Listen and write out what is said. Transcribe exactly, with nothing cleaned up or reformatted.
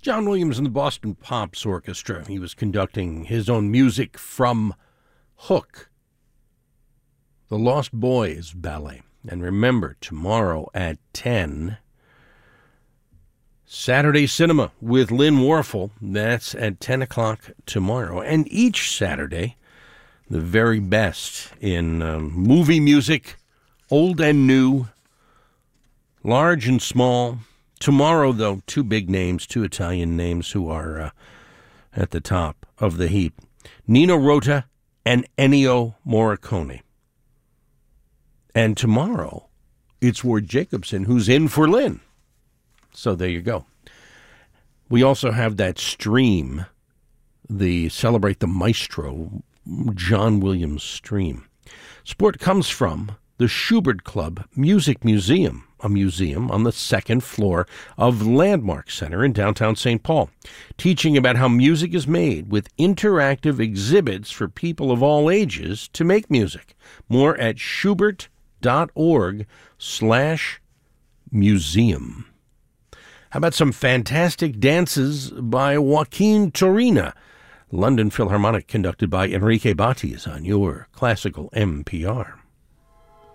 John Williams and the Boston Pops Orchestra. He was conducting his own music from Hook, the Lost Boys Ballet. And remember, tomorrow at ten, Saturday Cinema with Lynn Warfel. That's at ten o'clock tomorrow. And each Saturday, the very best in um, movie music, old and new, large and small. Tomorrow, though, two big names, two Italian names who are uh, at the top of the heap. Nino Rota and Ennio Morricone. And tomorrow, it's Ward Jacobson who's in for Lynn. So there you go. We also have that stream, the Celebrate the Maestro, John Williams stream. Support comes from the Schubert Club Music Museum, a museum on the second floor of Landmark Center in downtown Saint Paul, teaching about how music is made with interactive exhibits for people of all ages to make music. More at schubert.org slash museum. How about some fantastic dances by Joaquin Turina? London Philharmonic conducted by Enrique Bati is on your classical M P R.